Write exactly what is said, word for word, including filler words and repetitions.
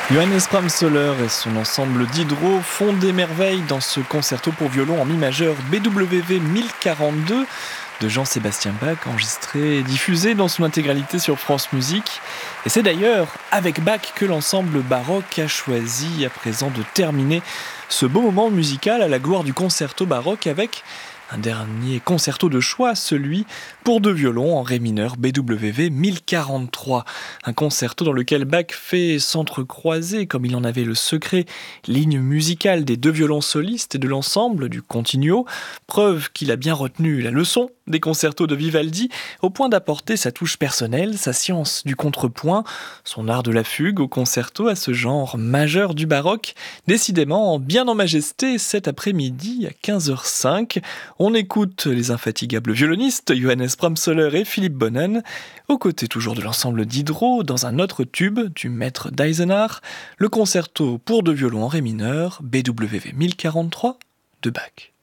Johannes Bramsoller et son ensemble d'hydro font des merveilles dans ce concerto pour violon en mi majeur B W V mille quarante-deux de Jean-Sébastien Bach, enregistré et diffusé dans son intégralité sur France Musique. Et c'est d'ailleurs avec Bach que l'ensemble baroque a choisi à présent de terminer ce beau moment musical à la gloire du concerto baroque avec un dernier concerto de choix, celui pour deux violons en ré mineur B W V mille quarante-trois. Un concerto dans lequel Bach fait s'entrecroiser, comme il en avait le secret, ligne musicale des deux violons solistes et de l'ensemble du continuo, preuve qu'il a bien retenu la leçon des concertos de Vivaldi, au point d'apporter sa touche personnelle, sa science du contrepoint, son art de la fugue au concerto à ce genre majeur du baroque, décidément bien en majesté cet après-midi à quinze heures cinq. On écoute les infatigables violonistes Johannes Bramsoller et Philippe Bonnen, aux côtés toujours de l'ensemble d'hydro, dans un autre tube du maître d'Eisenach, le concerto pour deux violons en ré mineur B W V mille quarante-trois de Bach.